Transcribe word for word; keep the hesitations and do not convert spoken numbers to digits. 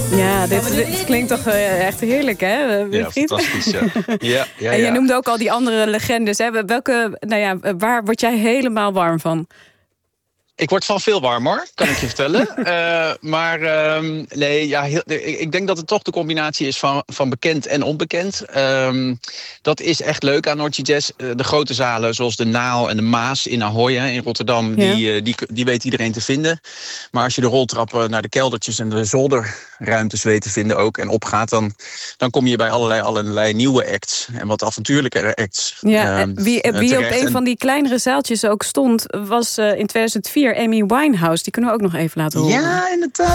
Ja, dit, dit klinkt toch uh, echt heerlijk, hè? Ja, fantastisch, ja. ja, ja en je ja. noemde ook al die andere legendes. Hè? Welke, nou ja, waar word jij helemaal warm van? Ik word van veel warmer, kan ik je vertellen. Uh, maar uh, nee, ja, heel, ik denk dat het toch de combinatie is van, van bekend en onbekend. Uh, dat is echt leuk aan Noordje Jazz. Uh, de grote zalen zoals de Naal en de Maas in Ahoy hè, in Rotterdam, ja. die, uh, die, die weet iedereen te vinden. Maar als je de roltrappen naar de keldertjes en de zolderruimtes weet te vinden ook en opgaat, dan, dan kom je bij allerlei, allerlei nieuwe acts en wat avontuurlijkere acts. Ja, uh, wie wie op een en... van die kleinere zaaltjes ook stond, was uh, in tweeduizend vier Amy Winehouse. Die kunnen we ook nog even laten horen. Ja, inderdaad.